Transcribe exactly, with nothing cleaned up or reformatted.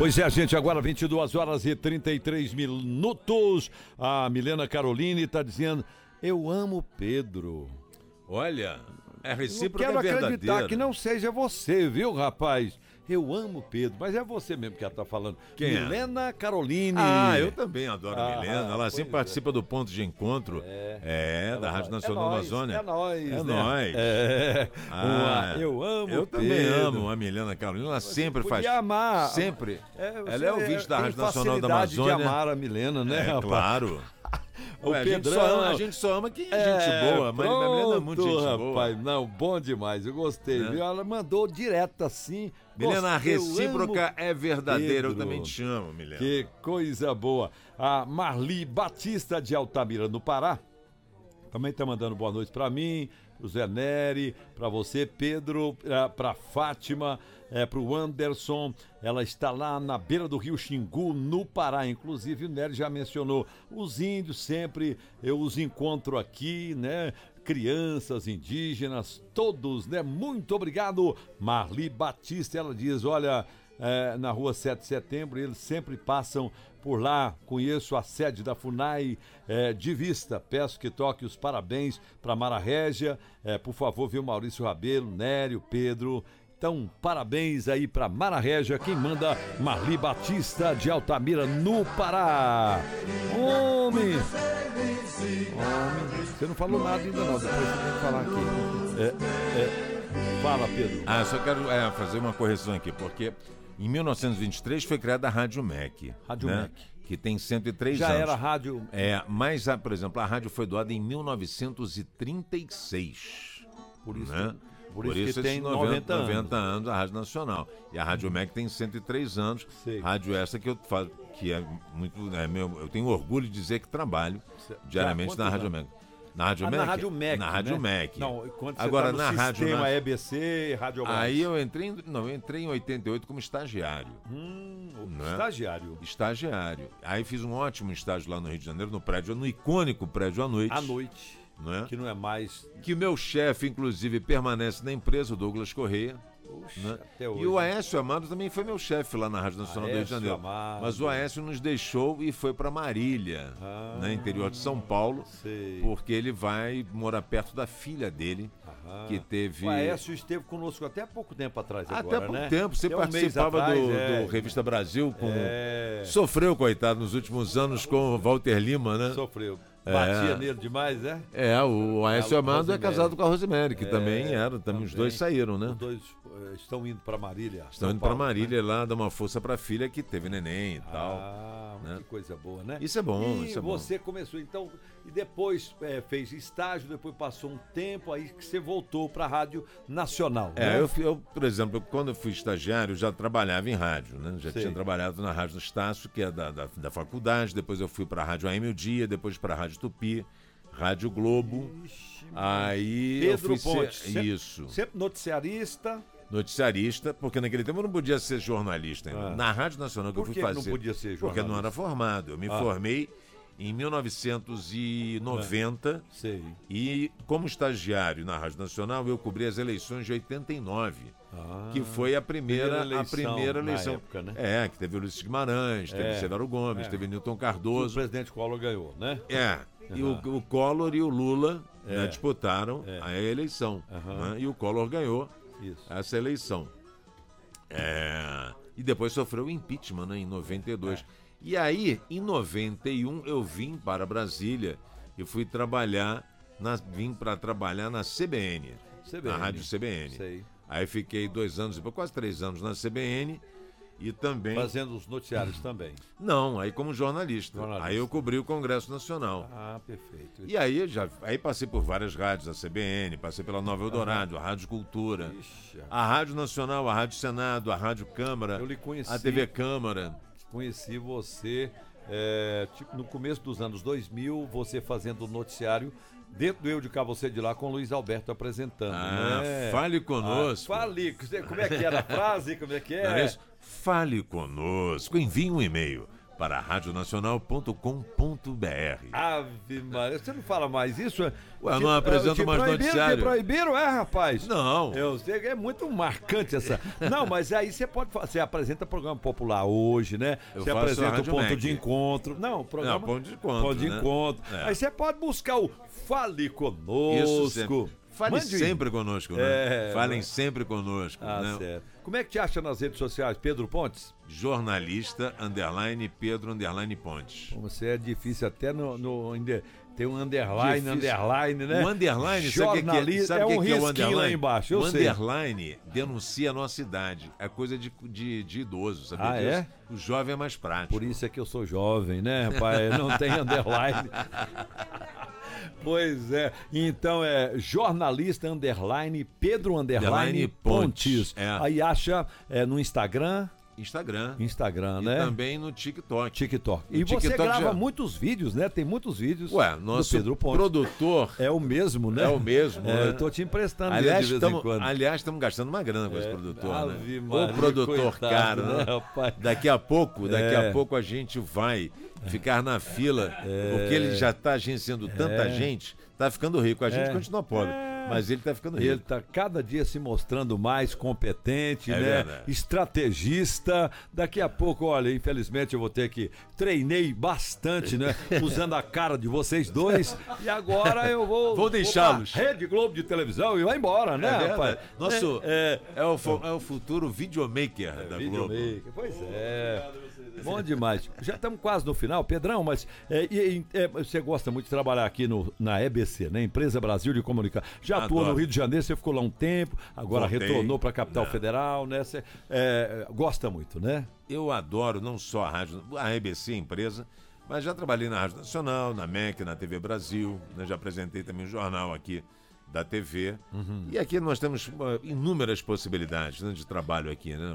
Pois é, gente, agora vinte e duas horas e trinta e três minutos. A Milena Caroline está dizendo: eu amo Pedro. Olha, é recíproca, não quero é verdadeira. acreditar que não seja você, viu, rapaz? Eu amo Pedro, mas é você mesmo que ela tá falando. Quem é? Milena Caroline. Ah, eu também adoro a Ah, Milena. Ela sempre é. participa do Ponto de Encontro. É, é da Rádio Nacional é Amazônia. É nóis. É né? nóis. É. Ah, Uma, eu amo Eu Pedro. também amo a Milena Carolina. Ela Você sempre faz. podia amar. Sempre. É, você Ela é ouvinte da tem Rádio Nacional da facilidade Amazônia. de amar a Milena, né, É, rapaz? claro. O Ué, a, gente Pedrão. só ama, a gente só ama quem é, É, gente boa, mas a Milena é muito pronto, gente boa. rapaz, não, bom demais, eu gostei, Né? viu? Ela mandou direto assim. Milena, a gostei, eu recíproca amo é verdadeira. Eu Pedro. também te amo, Milena. Que coisa boa. A Marli Batista de Altamira, no Pará, também tá mandando boa noite pra mim, pro Zé Nery, pra você, Pedro, pra, pra Fátima, é, pro Anderson. Ela está lá na beira do rio Xingu, no Pará. Inclusive, o Nery já mencionou os índios, sempre eu os encontro aqui, né? Crianças, indígenas, todos, né? Muito obrigado, Marli Batista. Ela diz, olha, é, na rua sete de setembro, eles sempre passam por lá. Conheço a sede da FUNAI é, de vista. Peço que toque os parabéns para Mara Régia. É, por favor, viu, Maurício Rabelo, Nério, Pedro. Então, parabéns aí para Mara Régia, quem manda Marli Batista de Altamira, no Pará. Homem! Homem! Você não falou nada ainda não, depois você tem que falar aqui. É, é, fala, Pedro. Ah, só quero é, fazer uma correção aqui, porque em mil novecentos e vinte e três foi criada a Rádio M E C. Rádio né? M E C. Que tem cento e três Já anos. era rádio... É, mas, a, por exemplo, a rádio foi doada em mil novecentos e trinta e seis. Por isso, né? por Por isso, isso que tem esses noventa, anos. noventa anos a Rádio Nacional. E a Rádio M E C tem cento e três anos. Sei. Rádio essa que eu falo, que é muito. É meu, eu tenho orgulho de dizer que trabalho Cê- diariamente já, na Rádio quantos M E C. Na Rádio Ah, M E C? na Rádio M E C, Na Rádio né? M E C. Não, quando você Agora, tá no na Rádio sistema na- E B C, Rádio Brás. Aí eu entrei, em- não, eu entrei em oitenta e oito como estagiário. Hum, Né? estagiário. Estagiário. Aí fiz um ótimo estágio lá no Rio de Janeiro, no prédio, no icônico prédio à noite. À noite, Não é? que não é mais... Que o meu chefe, inclusive, permanece na empresa, o Douglas Correia. Puxa, Né? até hoje. E o Aécio Amado também foi meu chefe lá na Rádio Nacional do Rio de Aécio Janeiro. Amado. Mas o Aécio nos deixou e foi para Marília, Ah, né, interior de São Paulo, sei. porque ele vai morar perto da filha dele, Aham. que teve... O Aécio esteve conosco até há pouco tempo atrás Até agora, há pouco né? tempo, você Até um mês participava atrás, do, é. do Revista Brasil, com... É. Sofreu, coitado, nos últimos anos com o Walter Lima, né? Sofreu. É. Batia nele demais, né? É, o Aécio A Amado é Rosemary. casado com a Rosemary, que É, também era, também, os também. dois saíram, né? Os dois eh, estão indo para Marília. Estão São indo para Paulo, Marília né? lá dar uma força para a filha que teve neném e tal. Ah, né? que coisa boa, né? Isso é bom, e isso é bom. você começou então, e depois eh, fez estágio, depois passou um tempo, aí que você voltou para a Rádio Nacional, É, né? eu, fui- eu, por exemplo, quando eu fui estagiário, eu já trabalhava em rádio, né? Já Sei. tinha trabalhado na Rádio Estácio, que é da, da, da faculdade, depois eu fui para a Rádio A M o Dia, depois para a Rádio Tupi, Rádio Globo. Ixi, Aí eu Pedro fui Ponte, ser sempre- isso, Sempre noticiarista. noticiarista, porque naquele tempo eu não podia ser jornalista ainda. Ah. Na Rádio Nacional que Por eu fui que não fazer. podia ser Porque eu não jornalista? era formado. Eu me Ah. formei em mil novecentos e noventa. Sei. E como estagiário na Rádio Nacional, eu cobri as eleições de oitenta e nove, Ah, que foi a primeira, primeira a primeira eleição na eleição. época, né? É, que teve Ulisses Guimarães, teve É, Severo Gomes, é. teve Newton o Cardoso. presidente Collor ganhou, né? É, e o, Aham. o Collor e o Lula É. né, disputaram É. a eleição. Aham. né, e o Collor ganhou Isso. essa eleição. É, e depois sofreu o impeachment, né, em noventa e dois. É. E aí, em noventa e um, eu vim para Brasília e fui trabalhar, na, vim para trabalhar na C B N, C B N. na Rádio C B N. Sei. Aí fiquei dois anos, depois quase três anos na C B N e também... Fazendo os noticiários também. Não, aí como jornalista. Jornalista. Aí eu cobri o Congresso Nacional. Ah, perfeito. E aí já aí passei por várias rádios, a C B N, passei pela Nova Eldorado, a Rádio Cultura, Ixi, a Rádio Nacional, a Rádio Senado, a Rádio Câmara, Eu lhe conheci. a T V Câmara. conheci você é, tipo, no começo dos anos dois mil, você fazendo o noticiário dentro do Eu de Cá, Você de Lá, com o Luiz Alberto apresentando. Ah, né? fale conosco. Ah, fale, como é que era a frase? Como é que Não é é? isso? Fale conosco, envie um e-mail para rádio nacional ponto com ponto b r. Ave Maria, você não fala mais isso? Ué, eu não apresento mais noticiário. Te proibiram, é, rapaz? Não. Eu sei que é muito marcante essa. Não, mas aí você pode fazer, você apresenta programa popular hoje, né? Eu você faço a apresenta o Rádio ponto Mac. de encontro. Não, programa. Não, ponto de encontro. Ponto de né? encontro. É. Aí você pode buscar o Fale Conosco. Isso sempre. Fale Mande- sempre conosco, né? É, Falem mas- sempre conosco. Ah, né? certo. Como é que te acha nas redes sociais, Pedro Pontes? Jornalista, underline, Pedro, underline, Pontes. Você é difícil até no... no inde- tem um underline, Difícil. underline, né? O underline, sabe o que que é? Jornalista, Sabe é o que um que é o risquinho underline? lá embaixo, eu o sei. underline denuncia a nossa idade. É coisa de, de, de idoso, sabe Ah, disso? é? O jovem é mais prático. Por isso é que eu sou jovem, né, rapaz? Não tem underline. Pois é. Então é jornalista underline Pedro underline Underline Pontes. Pontes, é. Aí acha é, no Instagram, Instagram. Instagram, E né? também no TikTok. TikTok. No E você TikTok grava já- muitos vídeos, né? Tem muitos vídeos Ué, do nosso Pedro Pontes. produtor É o mesmo, né? é o mesmo. É, né? eu tô te emprestando Aliás, ele de vez em estamos quando. aliás, estamos gastando uma grana com esse É, produtor, Ave né? Maria, O produtor coitado, caro, né, né? rapaz? Daqui a pouco, daqui É. a pouco a gente vai ficar na fila, porque ele já está agenciando tanta É. gente, tá ficando rico. A gente É. continua pobre, mas ele tá ficando rico. Ele está cada dia se mostrando mais competente, É né? verdade. Estrategista. Daqui a pouco, olha, infelizmente eu vou ter que treinei bastante, né? Usando a cara de vocês dois. E agora eu vou. Vou deixá-los. pra Rede Globo de televisão e vai embora, né, É verdade. rapaz? Nosso É, é, o, fu- é o futuro videomaker é, da Globo. videomaker. Pois é. Bom demais. Já estamos quase no final, Pedrão, mas é, e- e- é, você gosta muito de trabalhar aqui no, na E B C, né? Empresa Brasil de Comunicação. Já atuou Adoro. no Rio de Janeiro, você ficou lá um tempo, agora Voltei. retornou para a capital Não. federal, né? Você é, gosta muito, né? Eu adoro não só a rádio, a E B C, a empresa, mas já trabalhei na Rádio Nacional, na M E C, na T V Brasil, né? Já apresentei também um jornal aqui da T V. E aqui nós temos uh, inúmeras possibilidades, né, de trabalho aqui, né?